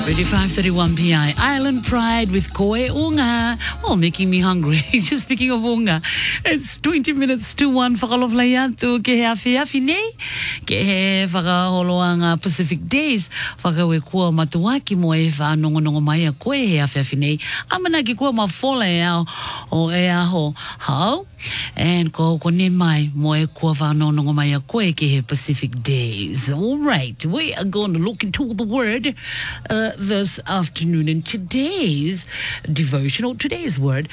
Radio 531 PI. Island Pride with Koe Unga. Oh, making me hungry. Just speaking of Unga. It's 20 minutes to 1. Whakaloflayatu. Ke he afi nei. Ke he whakaholoanga Pacific Days. Whakawe kua matuaki mo e whanongonongo mai a koe he afi nei. Amana ki kua mawhola e ao o e aho hau. And ko ne mai mo e kua whanongonongo mai a koe ke he Pacific Days. All right. We are going to look into the word this afternoon. And today's devotional, today's word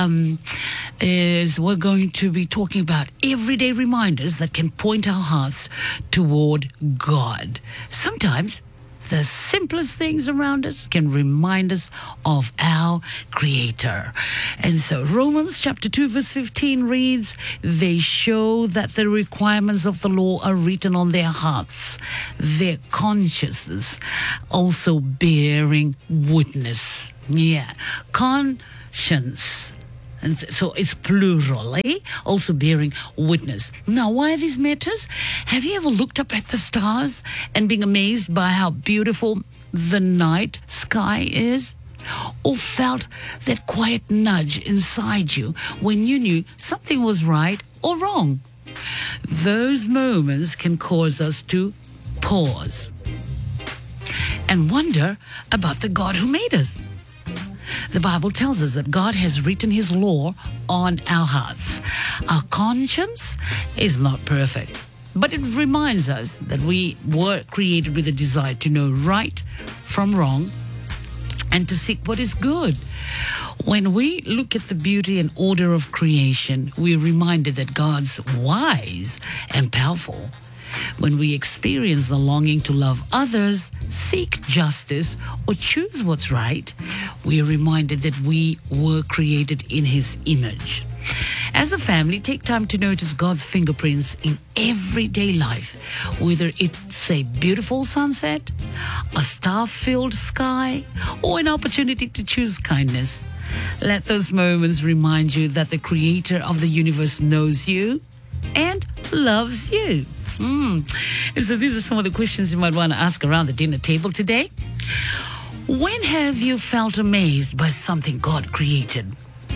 is we're going to be talking about everyday reminders that can point our hearts toward God. Sometimes the simplest things around us can remind us of our Creator. And so Romans chapter 2 verse 15 reads, they show that the requirements of the law are written on their hearts, their consciences also bearing witness. Yeah, conscience. And so it's plural, also bearing witness. Now, why are these matters? Have you ever looked up at the stars and been amazed by how beautiful the night sky is? Or felt that quiet nudge inside you when you knew something was right or wrong? Those moments can cause us to pause and wonder about the God who made us. The Bible tells us that God has written His law on our hearts. Our conscience is not perfect, but it reminds us that we were created with a desire to know right from wrong and to seek what is good. When we look at the beauty and order of creation, we're reminded that God's wise and powerful. When we experience the longing to love others, seek justice, or choose what's right, we are reminded that we were created in His image. As a family, take time to notice God's fingerprints in everyday life, whether it's a beautiful sunset, a star-filled sky, or an opportunity to choose kindness. Let those moments remind you that the Creator of the universe knows you and loves you. And so these are some of the questions you might want to ask around the dinner table today. When have you felt amazed by something God created?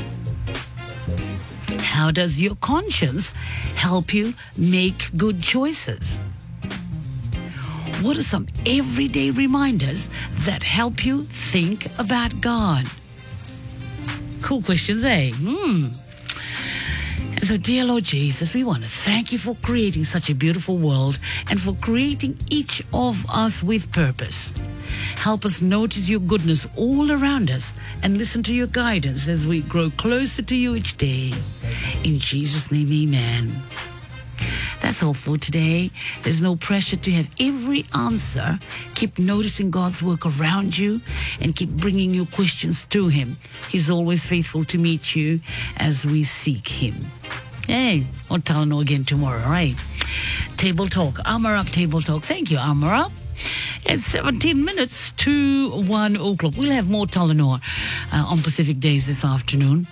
How does your conscience help you make good choices? What are some everyday reminders that help you think about God? Cool questions, eh? And so, dear Lord Jesus, we want to thank you for creating such a beautiful world and for creating each of us with purpose. Help us notice your goodness all around us and listen to your guidance as we grow closer to you each day. In Jesus' name, amen. That's all for today. There's no pressure to have every answer. Keep noticing God's work around you and keep bringing your questions to Him. He's always faithful to meet you as we seek Him. Hey, I'll tell you again tomorrow, right? Table Talk, Armor Up Table Talk. Thank you, Armor Up. It's 17 minutes to 1 o'clock. We'll have more Talanoa on Pacific Days this afternoon.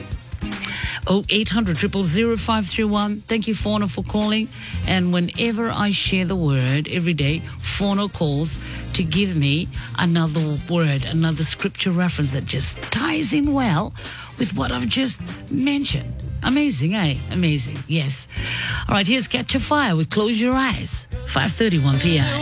0800 000 531. Thank you, Fauno, for calling. And whenever I share the word every day, Fauno calls to give me another word, another scripture reference that just ties in well with what I've just mentioned. Amazing, eh? Amazing, yes. All right, here's Catch a Fire with Close Your Eyes, 5:31 p.m.